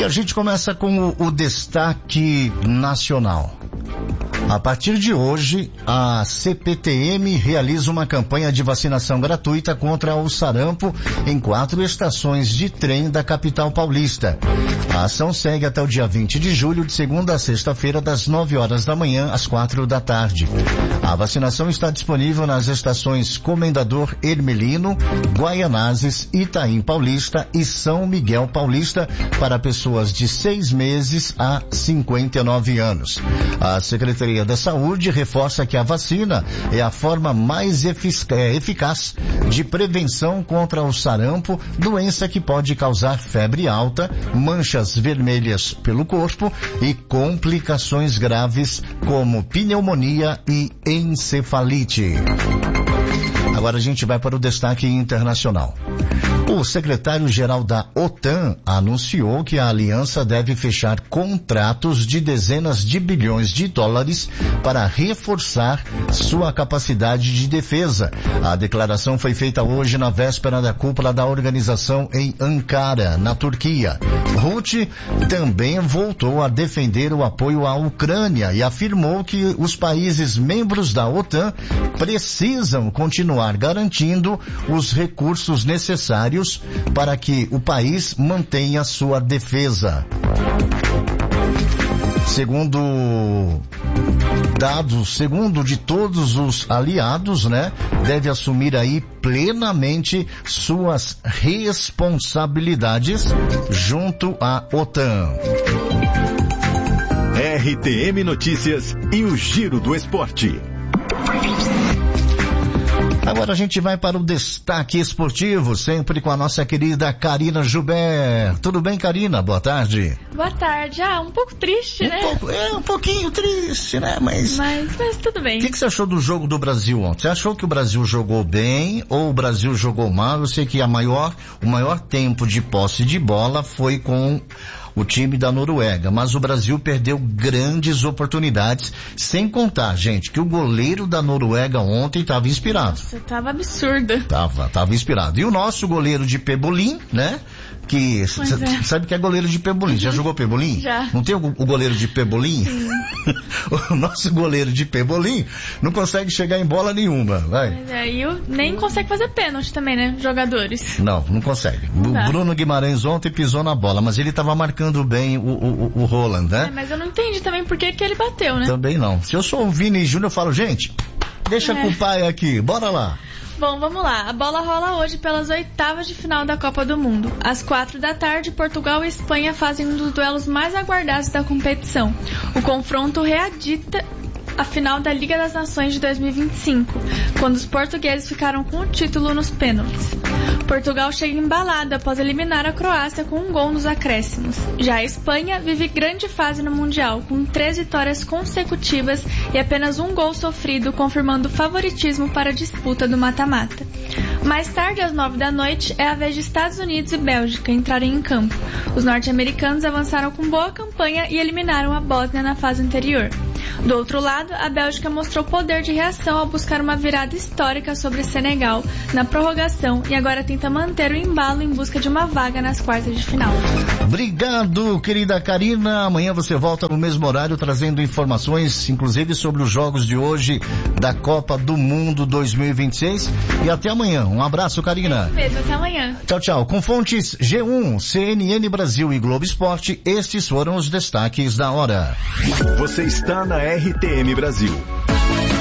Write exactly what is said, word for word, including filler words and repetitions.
E a gente começa com o, o destaque nacional. A partir de hoje, a C P T M realiza uma campanha de vacinação gratuita contra o sarampo em quatro estações de trem da capital paulista. A ação segue até o dia vinte de julho, de segunda a sexta-feira, das nove horas da manhã às quatro da tarde. A vacinação está disponível nas estações Comendador Hermelino, Guaianazes, Itaim Paulista e São Miguel Paulista para pessoas de seis meses a cinquenta e nove anos. A Secretaria da Saúde reforça que a vacina é a forma mais eficaz de prevenção contra o sarampo, doença que pode causar febre alta, manchas vermelhas pelo corpo e complicações graves como pneumonia e encefalite. Agora a gente vai para o destaque internacional. O secretário-geral da OTAN anunciou que a aliança deve fechar contratos de dezenas de bilhões de dólares para reforçar sua capacidade de defesa. A declaração foi feita hoje na véspera da cúpula da organização em Ankara, na Turquia. Rutte também voltou a defender o apoio à Ucrânia e afirmou que os países membros da OTAN precisam continuar garantindo os recursos necessários para que o país mantenha sua defesa. Segundo dados, segundo de todos os aliados, né, deve assumir aí plenamente suas responsabilidades junto à OTAN. R T M Notícias e o Giro do Esporte. Agora a gente vai para o destaque esportivo, sempre com a nossa querida Karina Joubert. Tudo bem, Karina? Boa tarde. Boa tarde. Ah, um pouco triste, um né? Pouco, é, um pouquinho triste, né? Mas, mas, mas tudo bem. O que, que você achou do jogo do Brasil ontem? Você achou que o Brasil jogou bem ou o Brasil jogou mal? Eu sei que a maior, o maior tempo de posse de bola foi com o time da Noruega, mas o Brasil perdeu grandes oportunidades, sem contar, gente, que o goleiro da Noruega ontem estava inspirado. Nossa, tava absurdo. Tava, tava inspirado. E o nosso goleiro de Pebolim, né? Que c- é. sabe que é goleiro de Pebolim. Já jogou Pebolim? Já. Não tem o, o goleiro de Pebolim? Sim. O nosso goleiro de Pebolim não consegue chegar em bola nenhuma, vai. Mas aí é, nem consegue fazer pênalti também, né? Jogadores. Não, não consegue. Não o dá. Bruno Guimarães ontem pisou na bola, mas ele estava marcando bem o, o, o Roland, né? É, mas eu não entendi também por que que ele bateu, né? Também não. Se eu sou o Vini Júnior, eu falo, gente, deixa É. com o pai aqui, bora lá. Bom, vamos lá. A bola rola hoje pelas oitavas de final da Copa do Mundo. Às quatro da tarde, Portugal e Espanha fazem um dos duelos mais aguardados da competição. O confronto reedita a final da Liga das Nações de dois mil e vinte e cinco, quando os portugueses ficaram com o título nos pênaltis. Portugal chega embalada após eliminar a Croácia com um gol nos acréscimos. Já a Espanha vive grande fase no Mundial, com três vitórias consecutivas e apenas um gol sofrido, confirmando o favoritismo para a disputa do mata-mata. Mais tarde, às nove da noite, é a vez de Estados Unidos e Bélgica entrarem em campo. Os norte-americanos avançaram com boa campanha e eliminaram a Bósnia na fase anterior. Do outro lado, a Bélgica mostrou poder de reação ao buscar uma virada histórica sobre Senegal na prorrogação e agora tenta manter o embalo em busca de uma vaga nas quartas de final. Obrigado, querida Karina. Amanhã você volta no mesmo horário trazendo informações, inclusive sobre os jogos de hoje da Copa do Mundo dois mil e vinte e seis. E até amanhã. Um abraço, Karina. É mesmo, até amanhã. Tchau, tchau. Com fontes G um, C N N Brasil e Globo Esporte, estes foram os destaques da hora. Você está na R T M Brasil.